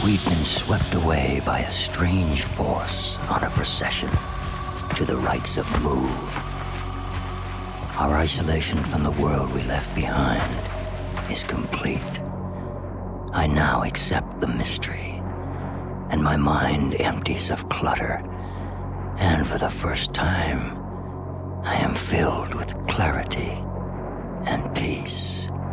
We've been swept away by a strange force on a procession to the rites of Mu. Our isolation from the world we left behind is complete. I now accept the mystery, and my mind empties of clutter, and for the first time, I am filled with clarity and peace.